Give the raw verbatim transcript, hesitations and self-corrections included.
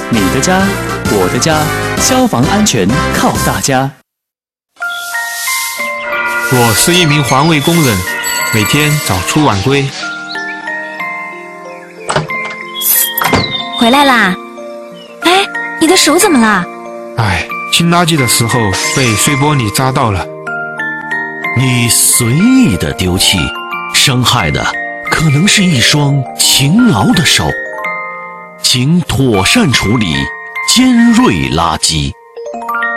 你的家，我的家，消防安全靠大家。 我是一名环卫工人，每天早出晚归。 回来啦？哎，你的手怎么了？ 哎，清垃圾的时候被碎玻璃扎到了。 你随意的丢弃，伤害的可能是一双勤劳的手。请妥善处理尖锐垃圾。